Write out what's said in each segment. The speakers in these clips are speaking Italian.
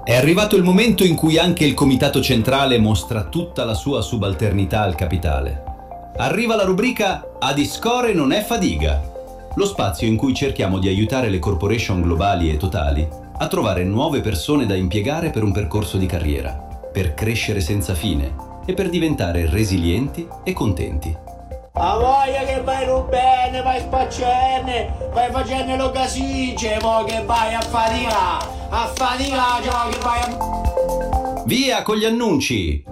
È arrivato il momento in cui anche il Comitato Centrale mostra tutta la sua subalternità al capitale. Arriva la rubrica Adiscore non è fadiga, lo spazio in cui cerchiamo di aiutare le corporation globali e totali a trovare nuove persone da impiegare per un percorso di carriera, per crescere senza fine e per diventare resilienti e contenti. A voglia che vai bene, vai spaccenne, vai facendo lo casice, mo che vai a fatica, cioè che vai a... Via con gli annunci!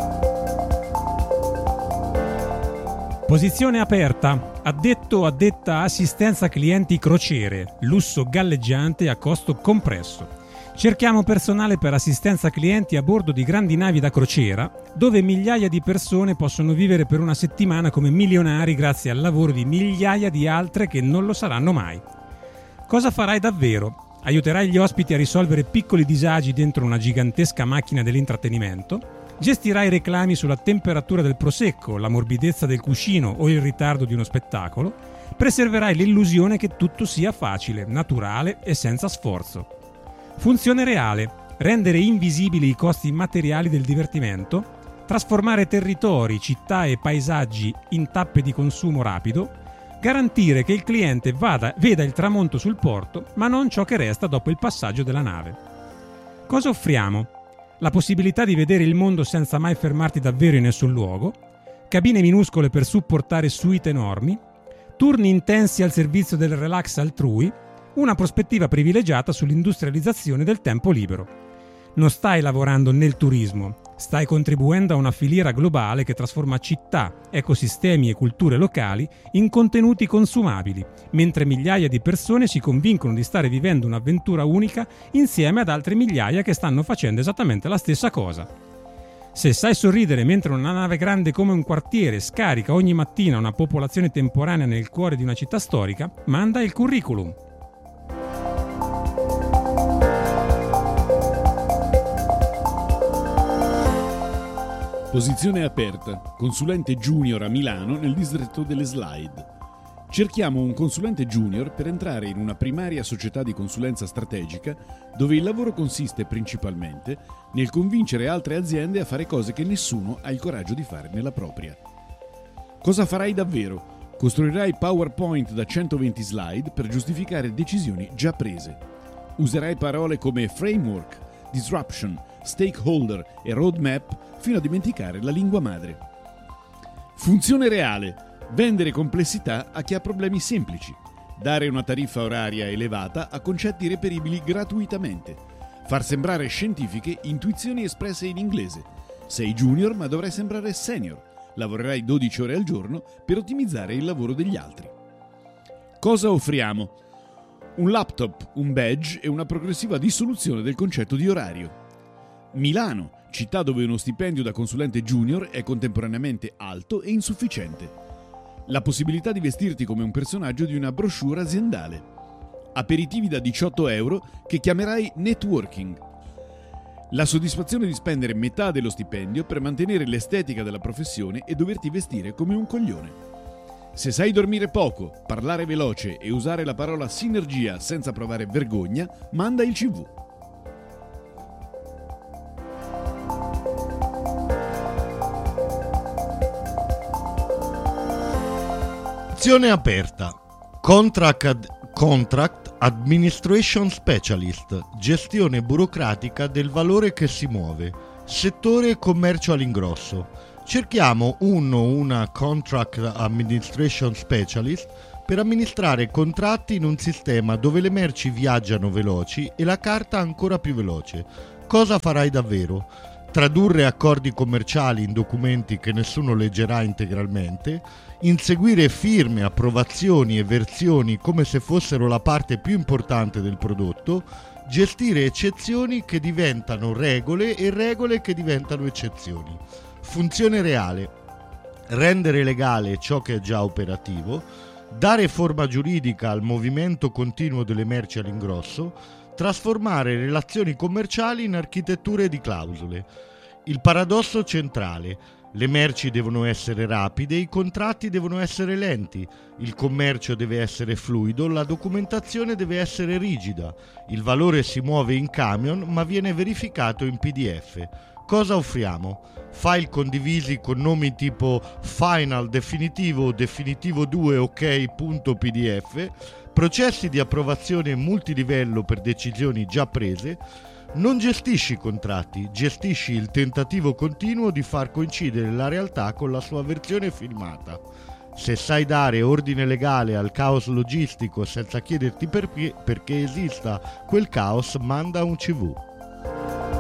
Posizione aperta. Addetta assistenza clienti crociere, lusso galleggiante a costo compresso. Cerchiamo personale per assistenza clienti a bordo di grandi navi da crociera, dove migliaia di persone possono vivere per una settimana come milionari grazie al lavoro di migliaia di altre che non lo saranno mai. Cosa farai davvero? Aiuterai gli ospiti a risolvere piccoli disagi dentro una gigantesca macchina dell'intrattenimento? Gestirai reclami sulla temperatura del prosecco, la morbidezza del cuscino o il ritardo di uno spettacolo? Preserverai l'illusione che tutto sia facile, naturale e senza sforzo. Funzione reale: rendere invisibili i costi materiali del divertimento, trasformare territori, città e paesaggi in tappe di consumo rapido, garantire che il cliente veda il tramonto sul porto, ma non ciò che resta dopo il passaggio della nave. Cosa offriamo? La possibilità di vedere il mondo senza mai fermarti davvero in nessun luogo, cabine minuscole per supportare suite enormi, turni intensi al servizio del relax altrui, una prospettiva privilegiata sull'industrializzazione del tempo libero. Non stai lavorando nel turismo, stai contribuendo a una filiera globale che trasforma città, ecosistemi e culture locali in contenuti consumabili, mentre migliaia di persone si convincono di stare vivendo un'avventura unica insieme ad altre migliaia che stanno facendo esattamente la stessa cosa. Se sai sorridere mentre una nave grande come un quartiere scarica ogni mattina una popolazione temporanea nel cuore di una città storica, manda il curriculum. Posizione aperta. Consulente junior a Milano nel distretto delle Slide. Cerchiamo un consulente junior per entrare in una primaria società di consulenza strategica dove il lavoro consiste principalmente nel convincere altre aziende a fare cose che nessuno ha il coraggio di fare nella propria. Cosa farai davvero? Costruirai PowerPoint da 120 slide per giustificare decisioni già prese. Userai parole come framework, disruption, stakeholder e roadmap fino a dimenticare la lingua madre. Funzione reale: vendere complessità a chi ha problemi semplici, dare una tariffa oraria elevata a concetti reperibili gratuitamente, far sembrare scientifiche intuizioni espresse in inglese. Sei junior ma dovrai sembrare senior, lavorerai 12 ore al giorno per ottimizzare il lavoro degli altri. Cosa offriamo? Un laptop, un badge e una progressiva dissoluzione del concetto di orario. Milano, città dove uno stipendio da consulente junior è contemporaneamente alto e insufficiente. La possibilità di vestirti come un personaggio di una brochure aziendale. Aperitivi da 18 euro che chiamerai networking. La soddisfazione di spendere metà dello stipendio per mantenere l'estetica della professione e doverti vestire come un coglione. Se sai dormire poco, parlare veloce e usare la parola sinergia senza provare vergogna, manda il CV. Posizione aperta. Contract Administration Specialist. Gestione burocratica del valore che si muove. Settore commercio all'ingrosso. Cerchiamo una Contract Administration Specialist per amministrare contratti in un sistema dove le merci viaggiano veloci e la carta ancora più veloce. Cosa farai davvero? Tradurre accordi commerciali in documenti che nessuno leggerà integralmente, inseguire firme, approvazioni e versioni come se fossero la parte più importante del prodotto, gestire eccezioni che diventano regole e regole che diventano eccezioni. Funzione reale: rendere legale ciò che è già operativo, dare forma giuridica al movimento continuo delle merci all'ingrosso, trasformare relazioni commerciali in architetture di clausole. Il paradosso centrale: Le merci devono essere rapide, i contratti devono essere lenti, il commercio deve essere fluido, la documentazione deve essere rigida, il valore si muove in camion ma viene verificato in PDF. Cosa offriamo? File condivisi con nomi tipo Final, Definitivo, Definitivo 2, OK.pdf, processi di approvazione multilivello per decisioni già prese. Non gestisci i contratti, gestisci il tentativo continuo di far coincidere la realtà con la sua versione filmata. Se sai dare ordine legale al caos logistico senza chiederti perché esista quel caos, manda un CV.